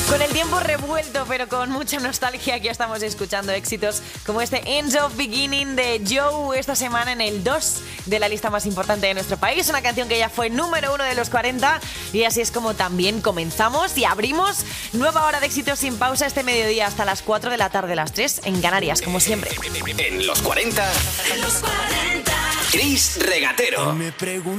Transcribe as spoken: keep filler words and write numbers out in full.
Con el tiempo revuelto, pero con mucha nostalgia, aquí estamos escuchando éxitos como este Ends of Beginning de Joe esta semana en el dos de la lista más importante de nuestro país. Una canción que ya fue número uno de los cuarenta y así es como también comenzamos y abrimos nueva hora de éxitos sin pausa este mediodía hasta las cuatro de la tarde, las tres en Canarias, como siempre. En los cuarenta, en los cuarenta, Chris Regatero.